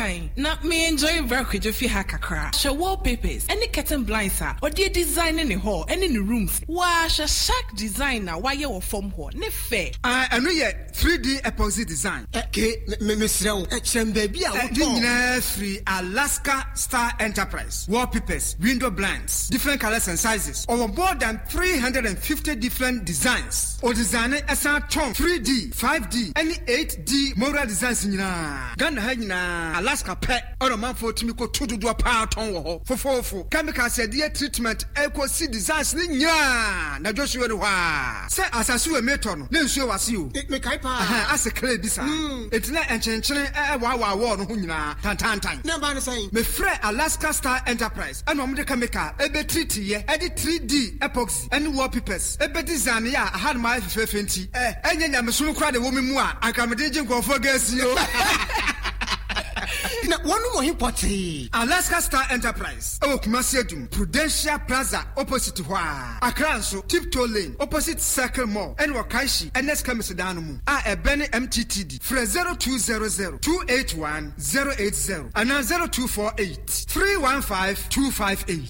fine. Na me enjoy very kwejofi ha kakra. Show wallpapers, any curtain blinds or the design in the hall, and in the rooms. Wa shark designer, why you form ho? Ne fair. I know yet 3D epoxy design. Okay, Mr. Baby, free Alaska Star Enterprise. Wallpapers, window blinds, different colors and sizes. Over more than 350 different designs. Or designer asa chong 3D, 5D, any 8D moral designs in Ghana Hagina, Alaska pet, or a man for Timiko to do a power tongue for chemical said dear treatment, equal C designs ninya. Na Joshua say as I saw a meton, then show us you. As a clay bisa. It's not enchanting wow war tantan. Never saying me frɛ Alaska Star Enterprise and the chemical ebe treaty ye edit 3D epoxy and wallpapers ebe design ya had my fenti enye nya me so kra de wo me mu a aka me de go for gas yo. na one more important Alaska Star Enterprise Kumasiadum Prudential Plaza opposite Hwa Accra so Tiptoe Lane opposite Circle Mall and Wakaishi NS Kamisidanu a Benny MTTD for 0200 281 080 and 0248 315 258